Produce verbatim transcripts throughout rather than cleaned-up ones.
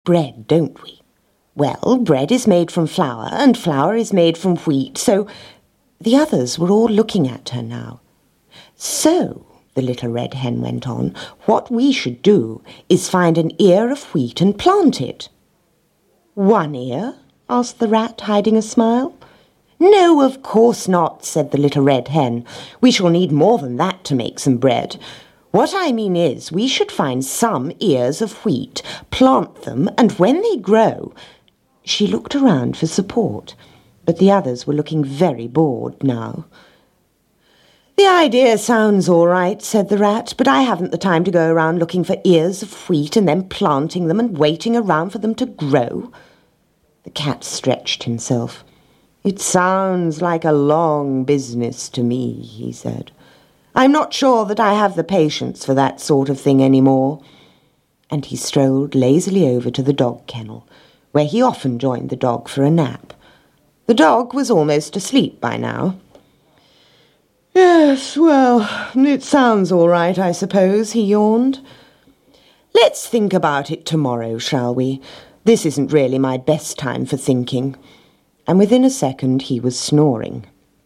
bread, don't we? Well, bread is made from flour, and flour is made from wheat, so the others were all looking at her now. So, the little red hen went on, what we should do is find an ear of wheat and plant it. One ear? Asked the rat, hiding a smile. No, of course not, said the little red hen. We shall need more than that to make some bread. What I mean is, we should find some ears of wheat, plant them, and when they grow... She looked around for support, but the others were looking very bored now. The idea sounds all right, said the rat, but I haven't the time to go around looking for ears of wheat and then planting them and waiting around for them to grow. The cat stretched himself. It sounds like a long business to me, he said. I'm not sure that I have the patience for that sort of thing any more. And he strolled lazily over to the dog kennel, where he often joined the dog for a nap. The dog was almost asleep by now. Yes, well, it sounds all right, I suppose, he yawned. Let's think about it tomorrow, shall we? This isn't really my best time for thinking. And within a second he was snoring.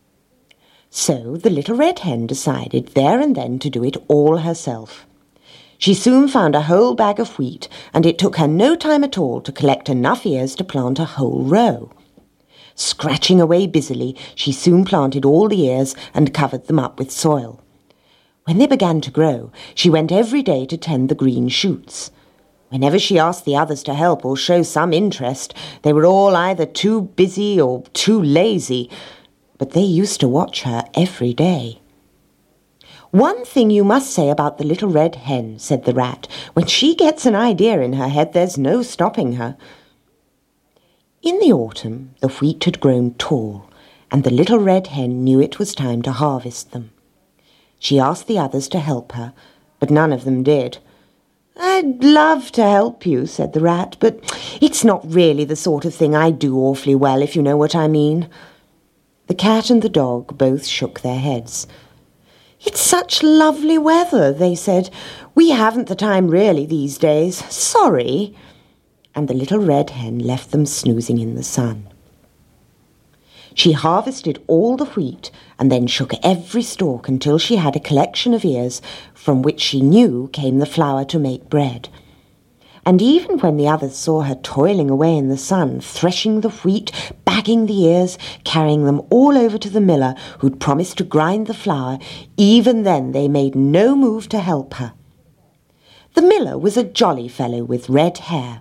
So the little red hen decided there and then to do it all herself. She soon found a whole bag of wheat, and it took her no time at all to collect enough ears to plant a whole row. Scratching away busily, she soon planted all the ears and covered them up with soil. When they began to grow, she went every day to tend the green shoots. Whenever she asked the others to help or show some interest, they were all either too busy or too lazy, but they used to watch her every day. One thing you must say about the little red hen, said the rat. When she gets an idea in her head, there's no stopping her. In the autumn, the wheat had grown tall, and the little red hen knew it was time to harvest them. She asked the others to help her, but none of them did. I'd love to help you, said the rat, but it's not really the sort of thing I do awfully well, if you know what I mean. The cat and the dog both shook their heads. It's such lovely weather, they said. We haven't the time really these days. Sorry. And the little red hen left them snoozing in the sun. She harvested all the wheat and then shook every stalk until she had a collection of ears from which she knew came the flour to make bread. And even when the others saw her toiling away in the sun, threshing the wheat, bagging the ears, carrying them all over to the miller who'd promised to grind the flour, even then they made no move to help her. The miller was a jolly fellow with red hair.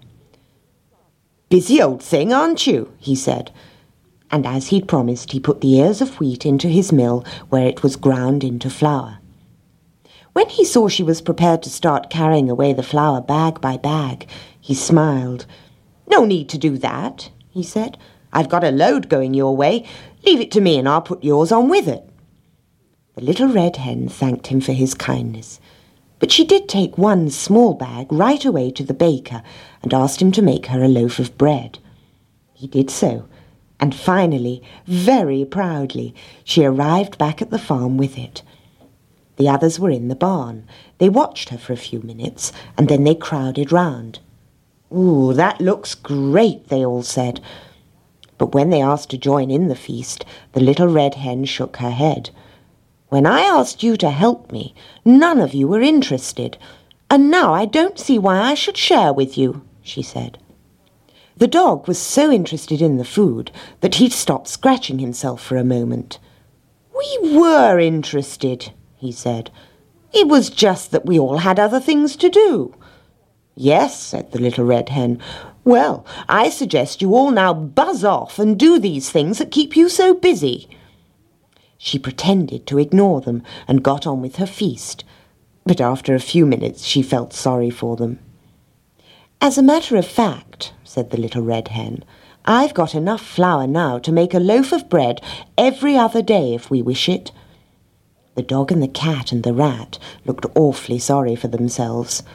Busy old thing, aren't you? He said. And as he'd promised, he put the ears of wheat into his mill where it was ground into flour. When he saw she was prepared to start carrying away the flour bag by bag, he smiled. No need to do that, he said. I've got a load going your way. Leave it to me and I'll put yours on with it. The little red hen thanked him for his kindness, but she did take one small bag right away to the baker and asked him to make her a loaf of bread. He did so, and finally, very proudly, she arrived back at the farm with it. The others were in the barn. They watched her for a few minutes, and then they crowded round. Ooh, that looks great, they all said. But when they asked to join in the feast, the little red hen shook her head. When I asked you to help me, none of you were interested, and now I don't see why I should share with you, she said. The dog was so interested in the food that he'd stopped scratching himself for a moment. We were interested, he said. It was just that we all had other things to do. Yes, said the little red hen. Well, I suggest you all now buzz off and do these things that keep you so busy. She pretended to ignore them and got on with her feast, but after a few minutes she felt sorry for them. As a matter of fact, said the little red hen, I've got enough flour now to make a loaf of bread every other day if we wish it. The dog and the cat and the rat looked awfully sorry for themselves.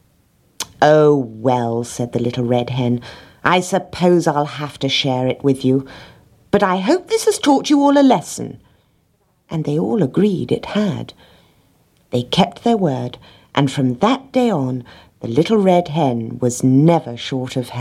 Oh, well, said the little red hen, I suppose I'll have to share it with you, but I hope this has taught you all a lesson. And they all agreed it had. They kept their word, and from that day on, The little red hen was never short of hay.